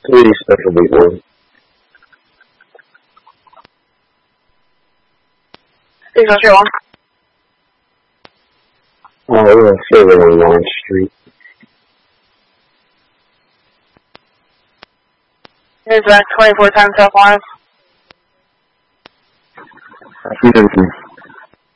3 special B1. Is that your one? We're on Silver on Lawrence Street. Is that 24 times South Lawrence? That's